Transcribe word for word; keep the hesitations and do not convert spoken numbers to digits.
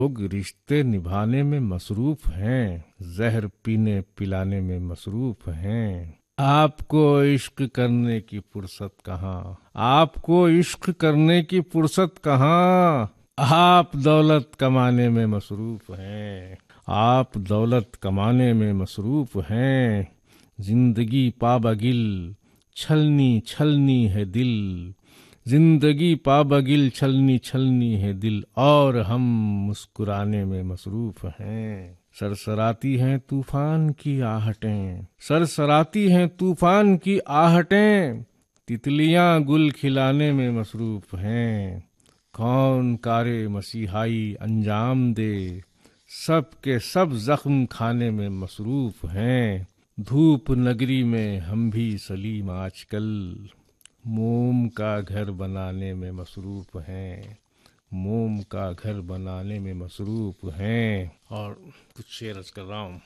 लोग रिश्ते निभाने में मसरूफ हैं, जहर पीने पिलाने में मसरूफ हैं। आपको इश्क करने की फुर्सत कहाँ, आपको इश्क करने की फुर्सत कहाँ। आप दौलत कमाने में मसरूफ हैं, आप दौलत कमाने में मसरूफ हैं। जिंदगी पाबगिल छलनी छलनी है दिल, जिंदगी पाबगिल छलनी छलनी है दिल, और हम मुस्कुराने में मसरूफ हैं। सरसराती हैं तूफान की आहटें, सरसराती हैं तूफान की आहटें, तितलियां गुल खिलाने में मसरूफ हैं। कौन कारे मसीहाई अंजाम दे, सब के सब जख्म खाने में मसरूफ हैं। धूप नगरी में हम भी सलीम आजकल, मोम का घर बनाने में मसरूफ हैं, मोम का घर बनाने में मसरूफ हैं। और कुछ शेर अर्ज कर रहा हूँ।